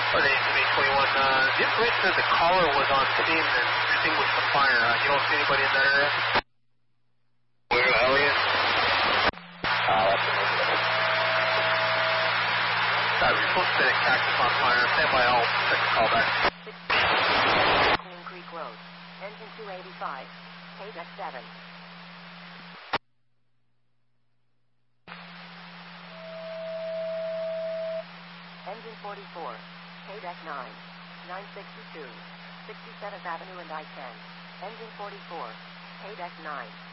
Or the HMA 21, the information says the caller was on scene and extinguished the fire. You don't see anybody in that area? Where the hell is? You're supposed to say that cactus on fire. Stand by, I'll check the call back. Queen Creek Road, engine 285, KDEC 7. Engine 44, KDEC 9, 962, 67th Avenue and I-10. Engine 44, KDEC 9.